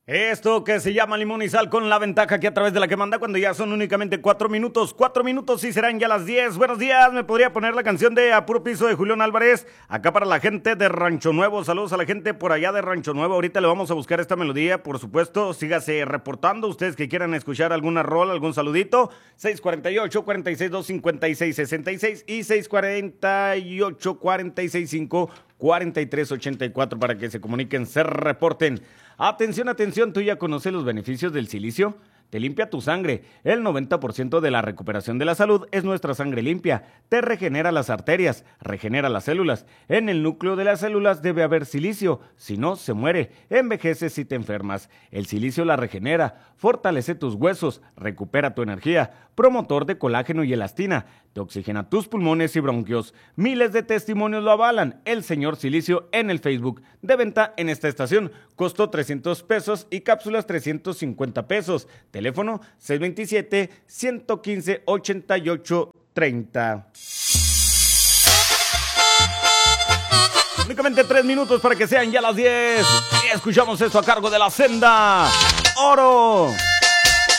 Esto que se llama limón y sal con la ventaja que a través de la que manda cuando ya son únicamente 4 minutos. 4 minutos y serán ya las 10. Buenos días, me podría poner la canción de A Puro Piso de Julián Álvarez. Acá para la gente de Rancho Nuevo. Saludos a la gente por allá de Rancho Nuevo. Ahorita le vamos a buscar esta melodía, por supuesto. Sígase reportando ustedes que quieran escuchar alguna rola, algún saludito. 648-462-5666 y 648-465-4384 para que se comuniquen, se reporten. Atención, atención, ¿tú ya conoces los beneficios del silicio? Te limpia tu sangre. El 90% de la recuperación de la salud es nuestra sangre limpia. Te regenera las arterias, regenera las células. En el núcleo de las células debe haber silicio, si no, se muere. Envejeces si te enfermas. El silicio la regenera, fortalece tus huesos, recupera tu energía, promotor de colágeno y elastina. Te oxigena tus pulmones y bronquios. Miles de testimonios lo avalan. El señor Silicio en el Facebook. De venta en esta estación. Costó 300 pesos y cápsulas 350 pesos. Teléfono 627-115-8830. Únicamente 3 minutos para que sean ya las 10. Y escuchamos esto a cargo de La Senda. Oro.